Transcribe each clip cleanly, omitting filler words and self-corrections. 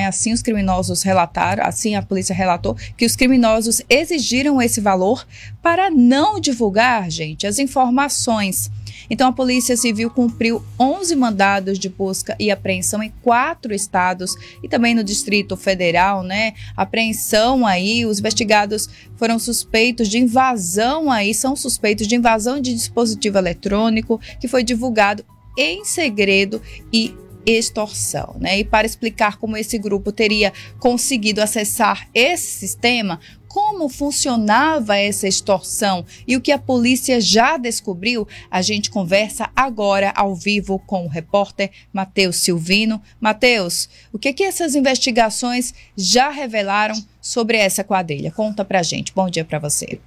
né? Assim os criminosos relataram, assim a polícia relatou, que os criminosos exigiram esse valor para não divulgar, gente, as informações. Então, a Polícia Civil cumpriu 11 mandados de busca e apreensão em 4 estados e também no Distrito Federal, né? Apreensão aí, os investigados foram suspeitos de invasão aí, são suspeitos de invasão de dispositivo eletrônico que foi divulgado em segredo e extorsão, né? E para explicar como esse grupo teria conseguido acessar esse sistema, como funcionava essa extorsão e o que a polícia já descobriu, a gente conversa agora ao vivo com o repórter Matheus Silvino. Matheus, o que essas investigações já revelaram sobre essa quadrilha? Conta pra gente. Bom dia para você.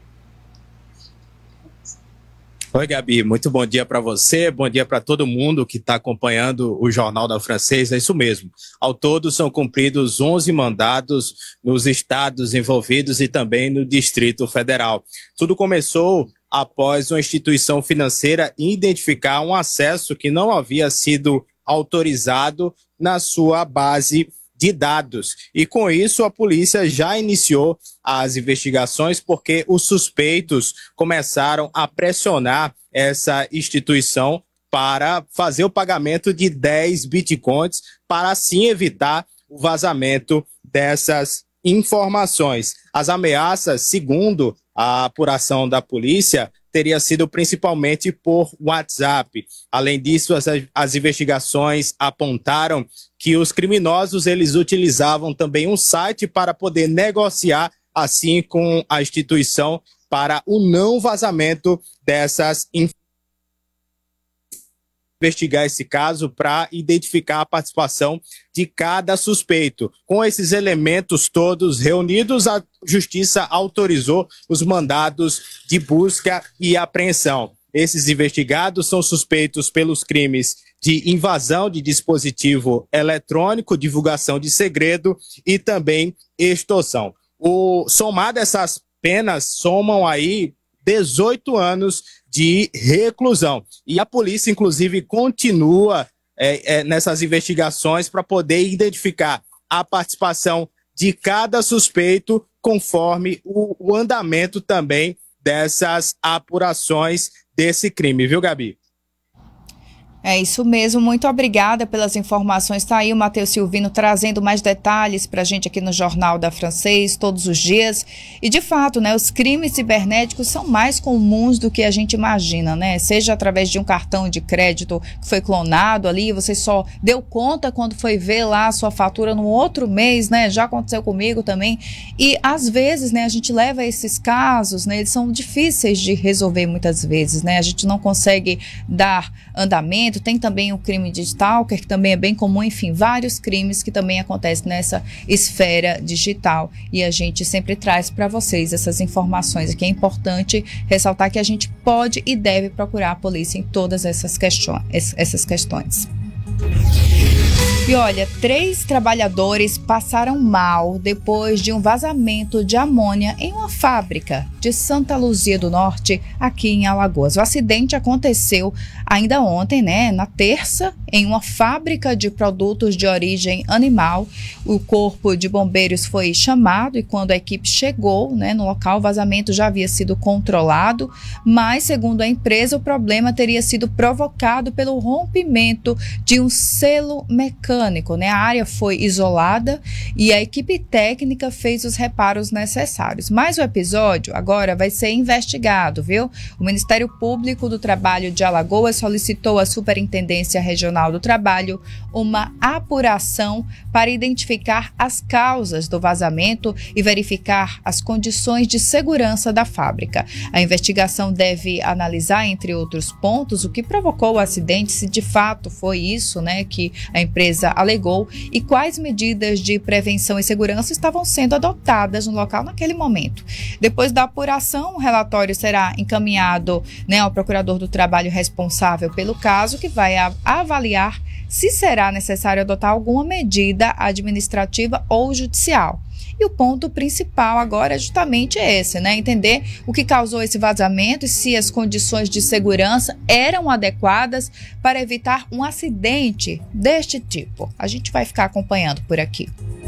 Oi, Gabi, muito bom dia para você, bom dia para todo mundo que está acompanhando o Jornal da Francês, é isso mesmo. Ao todo são cumpridos 11 mandados nos estados envolvidos e também no Distrito Federal. Tudo começou após uma instituição financeira identificar um acesso que não havia sido autorizado na sua base de dados. E com isso a polícia já iniciou as investigações porque os suspeitos começaram a pressionar essa instituição para fazer o pagamento de 10 bitcoins para assim evitar o vazamento dessas informações. As ameaças, segundo a apuração da polícia, teria sido principalmente por WhatsApp. Além disso, as investigações apontaram que os criminosos eles utilizavam também um site para poder negociar assim com a instituição para o não vazamento dessas informações. Investigar esse caso para identificar a participação de cada suspeito. Com esses elementos todos reunidos, a Justiça autorizou os mandados de busca e apreensão. Esses investigados são suspeitos pelos crimes de invasão de dispositivo eletrônico, divulgação de segredo e também extorsão. Somado essas penas, somam aí 18 anos de reclusão. E a polícia, inclusive, continua nessas investigações para poder identificar a participação de cada suspeito conforme o andamento também dessas apurações desse crime, viu, Gabi? É isso mesmo, muito obrigada pelas informações. Está aí o Matheus Silvino trazendo mais detalhes para a gente aqui no Jornal da Francês, todos os dias. E de fato, né, os crimes cibernéticos são mais comuns do que a gente imagina, né? Seja através de um cartão de crédito que foi clonado ali, você só deu conta quando foi ver lá a sua fatura no outro mês, né? Já aconteceu comigo também. E às vezes, né, a gente leva esses casos, né, eles são difíceis de resolver muitas vezes, né? A gente não consegue dar andamento. Tem também o crime de stalker, que também é bem comum, enfim, vários crimes que também acontecem nessa esfera digital. E a gente sempre traz para vocês essas informações aqui. É importante ressaltar que a gente pode e deve procurar a polícia em todas essas questões. E olha, 3 trabalhadores passaram mal depois de um vazamento de amônia em uma fábrica de Santa Luzia do Norte, aqui em Alagoas. O acidente aconteceu ainda ontem, né, na terça, em uma fábrica de produtos de origem animal. O corpo de bombeiros foi chamado e quando a equipe chegou, né, no local, o vazamento já havia sido controlado, mas, segundo a empresa, o problema teria sido provocado pelo rompimento de um selo mecânico, né? A área foi isolada e a equipe técnica fez os reparos necessários. Mas o episódio agora vai ser investigado, viu? O Ministério Público do Trabalho de Alagoas solicitou à Superintendência Regional do Trabalho uma apuração para identificar as causas do vazamento e verificar as condições de segurança da fábrica. A investigação deve analisar, entre outros pontos, o que provocou o acidente, se de fato foi isso, né, que a empresa alegou e quais medidas de prevenção e segurança estavam sendo adotadas no local naquele momento. Depois da apuração, o relatório será encaminhado, né, ao procurador do trabalho responsável pelo caso, que vai avaliar se será necessário adotar alguma medida administrativa ou judicial. E o ponto principal agora é justamente esse, né? Entender o que causou esse vazamento e se as condições de segurança eram adequadas para evitar um acidente deste tipo. A gente vai ficar acompanhando por aqui.